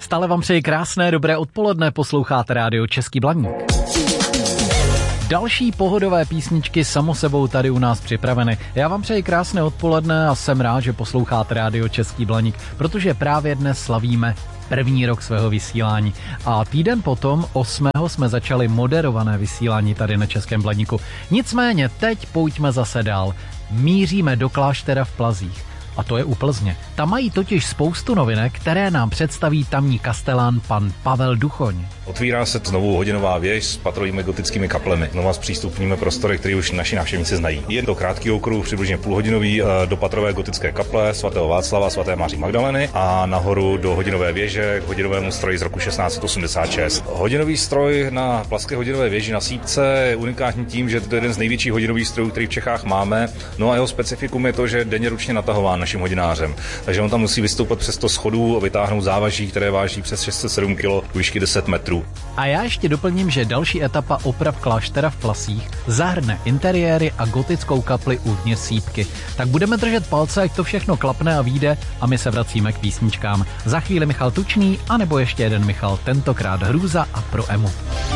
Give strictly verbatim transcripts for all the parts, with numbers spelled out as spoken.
Stále vám přeji krásné, dobré odpoledne, posloucháte rádio Český Blaník. Další pohodové písničky samo sebou tady u nás připraveny. Já vám přeji krásné odpoledne a jsem rád, že posloucháte rádio Český Blaník, protože právě dnes slavíme první rok svého vysílání. A týden potom, osmého jsme začali moderované vysílání tady na Českém Blaníku. Nicméně teď pojďme zase dál. Míříme do kláštera v Plazích. A to je u Plzně. Tam mají totiž spoustu novinek, které nám představí tamní kastelán pan Pavel Duchoň. Otvírá se znovu hodinová věž s patrovými gotickými kaplemi. Znova zpřístupníme prostory, které už naši návštěvníci znají. Je to krátký okruh, přibližně půlhodinový, do patrové gotické kaple svatého Václava, svaté Maří Magdaleny a nahoru do hodinové věže k hodinovému stroji z roku šestnáct osmdesát šest. Hodinový stroj na plazské hodinové věži na Sýpce je unikátní tím, že to je jeden z největších hodinových strojů, který v Čechách máme. No a jeho specifikum je to, že je denně ručně natahován naším hodinářem. Takže on tam musí vystoupat přes sto schodů a vytáhnout závaží, které váží přes šest set sedm kilo, výšky deset metrů. A já ještě doplním, že další etapa oprav kláštera v Plasích zahrne interiéry a gotickou kapli uvnitř sýpky. Tak budeme držet palce, ať to všechno klapne a vyjde, a my se vracíme k písničkám. Za chvíli Michal Tučný, anebo ještě jeden Michal, tentokrát Hrůza a pro Emu.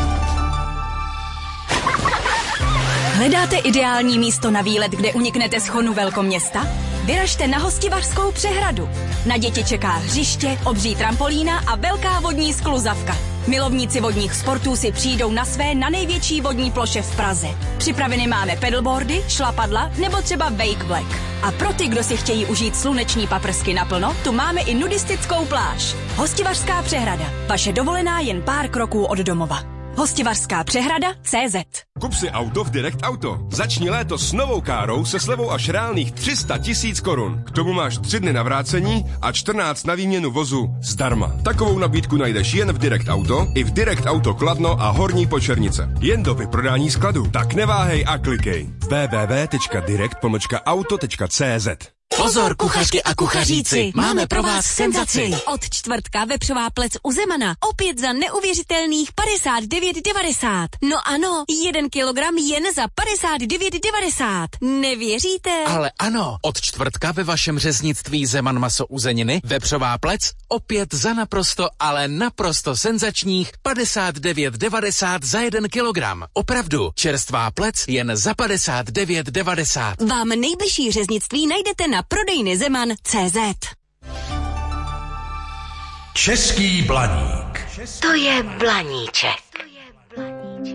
Hledáte ideální místo na výlet, kde uniknete z chonu velkoměsta? Vyražte na Hostivařskou přehradu. Na děti čeká hřiště, obří trampolína a velká vodní skluzavka. Milovníci vodních sportů si přijdou na své na největší vodní ploše v Praze. Připraveny máme pedalboardy, šlapadla nebo třeba wake black. A pro ty, kdo si chtějí užít sluneční paprsky naplno, tu máme i nudistickou pláž. Hostivařská přehrada. Vaše dovolená jen pár kroků od domova. Hostivařská přehrada tečka cé zet. Kup si auto v Direct Auto. Začni léto s novou károu se slevou až reálných tři sta tisíc korun. K tomu máš tři dny na vrácení a čtrnáct na výměnu vozu zdarma. Takovou nabídku najdeš jen v Direct Auto, i v Direct Auto Kladno a Horní Počernice. Jen do vyprodání skladu. Tak neváhej a klikej. w w w tečka direct pomlčka auto tečka cé zet. Pozor, kuchařky a kuchaříci, máme pro vás senzaci. Od čtvrtka vepřová plec u Zemana. Opět za neuvěřitelných padesát devět devadesát. No ano, jeden kilogram jen za padesát devět devadesát. Nevěříte? Ale ano, od čtvrtka ve vašem řeznictví Zeman maso uzeniny vepřová plec opět za naprosto, ale naprosto senzačních padesát devět devadesát za jeden kilogram. Opravdu, čerstvá plec jen za padesát devět devadesát. Vám nejbližší řeznictví najdete na prodejny Zeman tečka cé zet. Český Blaník. To je Blaníček.